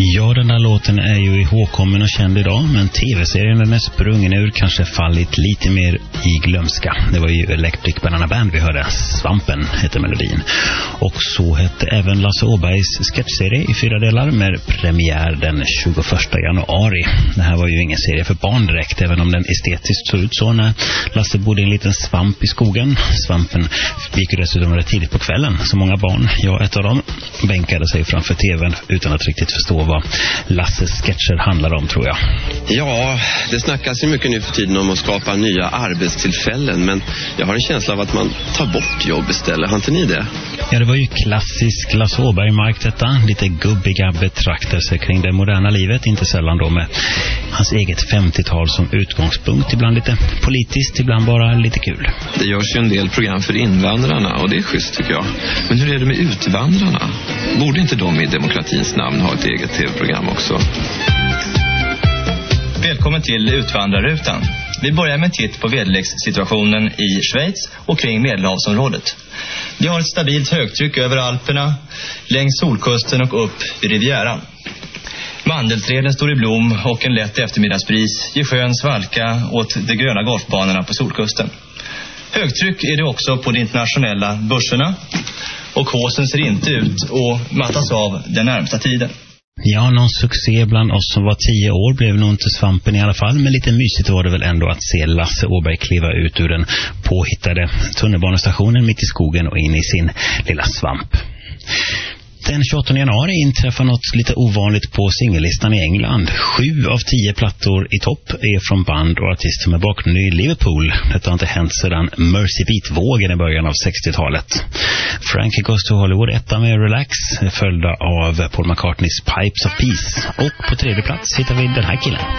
Ja, den där låten är ju ihågkommen och känd idag, men tv-serien den är sprungen ur, kanske fallit lite mer i glömska. Det var ju Electric Banana Band vi hörde, Svampen hette melodin. Och så hette även Lasse Åbergs sketchserie i 4 delar med premiär den 21 januari. Det här var ju ingen serie för barn direkt, även om den estetiskt såg ut så när Lasse bodde i en liten svamp i skogen. Svampen gick ju dessutom rätt tidigt på kvällen, så många barn, jag ett av dem, bänkade sig framför tvn utan att riktigt förstå vad Lasses sketcher handlar om, tror jag. Ja, det snackas ju mycket nu för tiden om att skapa nya arbetstillfällen, men jag har en känsla av att man tar bort jobb istället. Har inte ni det? Ja, det var ju klassisk Lasse Åberg-mark detta. Lite gubbiga betraktelser kring det moderna livet, inte sällan då med hans eget 50-tal som utgångspunkt. Ibland lite politiskt, ibland bara lite kul. Det görs ju en del program för invandrarna och det är schysst tycker jag. Men hur är det med utvandrarna? Borde inte de i demokratins namn ha ett eget tv-program också? Välkommen till Utvandrarrutan. Vi börjar med en titt på väderlekssituationen i Schweiz och kring Medelhavsområdet. Vi har ett stabilt högtryck över Alperna, längs solkusten och upp vid Rivieran. Mandelträden står i blom och en lätt eftermiddagsbris ger skön svalka åt de gröna golfbanorna på solkusten. Högtryck är det också på de internationella börserna och håsen ser inte ut att mattas av den närmsta tiden. Ja, någon succé bland oss som var 10 år blev nog inte Svampen i alla fall, men lite mysigt var det väl ändå att se Lasse Åberg kliva ut ur den påhittade tunnelbanestationen mitt i skogen och in i sin lilla svamp. Den 28 januari inträffar något lite ovanligt på singellistan i England. 7 av 10 plattor i topp är från band och artister med bakgrund i Liverpool. Detta har inte hänt sedan Mercy Beat-vågen i början av 60-talet. Frankie Goes to Hollywood etta med Relax, följda av Paul McCartneys Pipes of Peace. Och på 3:e plats hittar vi den här killen.